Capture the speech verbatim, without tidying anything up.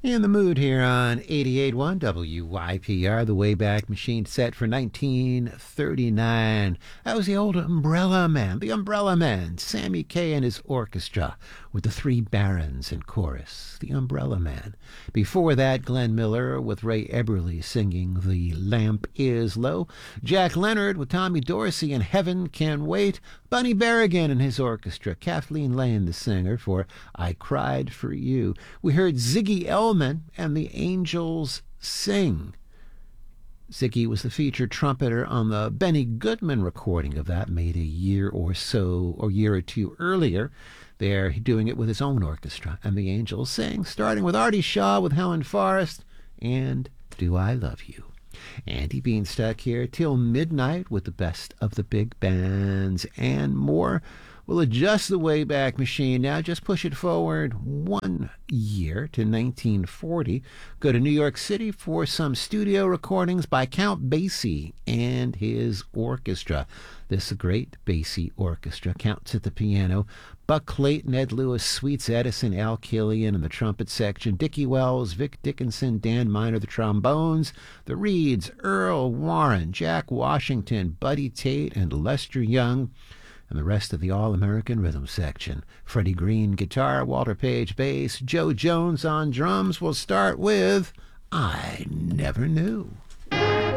In the mood here on eighty-eight point one W Y P R, the Wayback Machine set for nineteen thirty-nine. That was the old Umbrella Man, the Umbrella Man, Sammy Kaye and his orchestra with the Three Barons in chorus, the Umbrella Man. Before that, Glenn Miller with Ray Eberle singing The Lamp Is Low, Jack Leonard with Tommy Dorsey and Heaven Can Wait, Bunny Berrigan and his orchestra, Kathleen Lane the singer for I Cried For You. We heard Ziggy Elman and the Angels Sing. Ziggy was the featured trumpeter on the Benny Goodman recording of that, made a year or so, or year or two earlier. There, doing it with his own orchestra, and the Angels Sing, starting with Artie Shaw with Helen Forrest and Do I Love You. Andy Beanstalk here till midnight with the best of the big bands and more. We'll adjust the Wayback Machine now. Just push it forward one year to nineteen forty. Go to New York City for some studio recordings by Count Basie and his orchestra. This great Basie orchestra. Count's at the piano. Buck Clayton, Ed Lewis, Sweets Edison, Al Killian in the trumpet section. Dickie Wells, Vic Dickinson, Dan Miner, the trombones. The Reeds, Earl Warren, Jack Washington, Buddy Tate, and Lester Young. And the rest of the All-American Rhythm section. Freddie Green, guitar, Walter Page, bass, Joe Jones on drums. We'll start with I Never Knew.